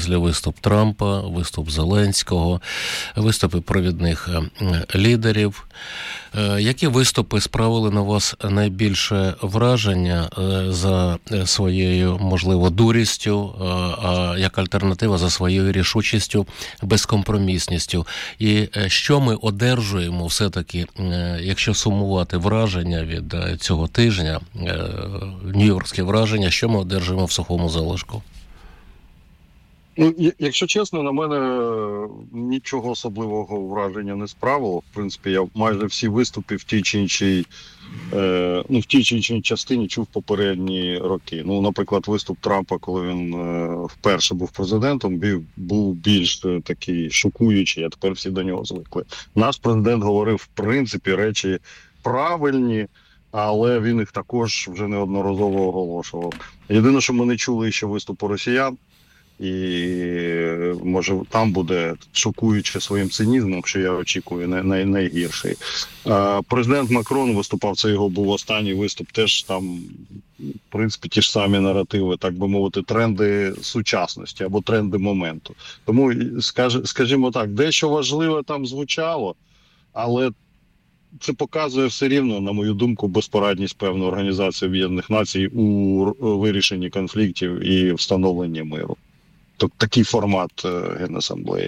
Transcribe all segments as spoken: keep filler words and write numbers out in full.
числі виступ Трампа, виступ Зеленського, виступи провідних лідерів. Які виступи справили на вас найбільше враження за своєю, можливо, дурістю, а як альтернатива за своєю рішучістю, безкомпромісністю? І що ми одержуємо все-таки, якщо сумувати враження від цього тижня, нью-йоркське враження, що ми одержуємо в сухому залишку? Ну, якщо чесно, на мене нічого особливого враження не справило. В принципі, я майже всі виступи в тій чи іншій, е, ну, в тій чи іншій частині чув попередні роки. Ну, наприклад, виступ Трампа, коли він е, вперше був президентом, був, був більш е, такий шокуючий, а тепер всі до нього звикли. Наш президент говорив, в принципі, речі правильні, але він їх також вже неодноразово оголошував. Єдине, що ми не чули ще виступу росіян, і може там буде шокуючи своїм цинізмом, що я очікую най, най, найгірший. А, президент Макрон виступав, це його був останній виступ, теж там, в принципі, ті ж самі наративи, так би мовити, тренди сучасності або тренди моменту. Тому, скаж, скажімо так, дещо важливе там звучало, але це показує все рівно, на мою думку, безпорадність певної організації Об'єднаних Націй у вирішенні конфліктів і встановленні миру. Тобто такий формат Генасамблеї.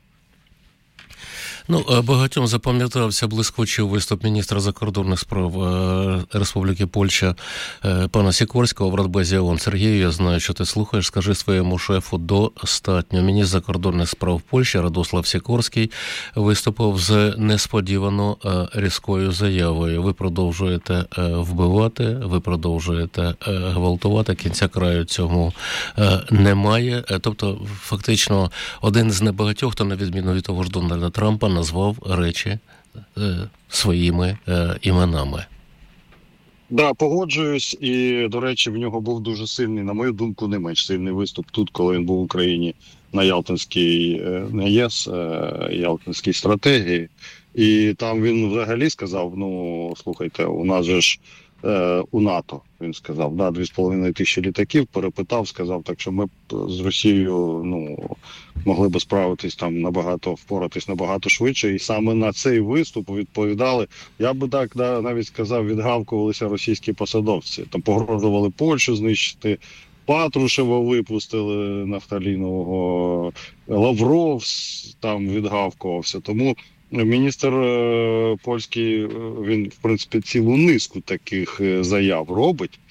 Ну, багатьом запам'ятався блискучий виступ міністра закордонних справ Республіки Польща пана Сікорського в Радбезі ООН. Сергію, я знаю, що ти слухаєш, скажи своєму шефу достатньо. Міністр закордонних справ Польщі Радослав Сікорський виступив з несподівано різкою заявою. Ви продовжуєте вбивати, ви продовжуєте гвалтувати, кінця краю цьому немає. Тобто, фактично, один з небагатьох, хто на відміну від того ж Дональда Трампа, назвав речі е, своїми е, іменами. Так, да, погоджуюсь, і, до речі, в нього був дуже сильний, на мою думку, не менш сильний виступ тут, коли він був в Україні на Ялтинській, на ЄС, Ялтинській стратегії. І там він взагалі сказав, ну, слухайте, у нас же ж е, у НАТО, він сказав, да, дві з половиною тисячі літаків, перепитав, сказав, так що ми б з Росією, ну, могли б справитись там набагато, впоратись набагато швидше. І саме на цей виступ відповідали, я би так да, навіть сказав, відгавкувалися російські посадовці. Там погрожували Польщу знищити, Патрушева випустили нафталінового, Лавров там відгавкувався. Тому міністр е, польський, він, в принципі, цілу низку таких заяв робить.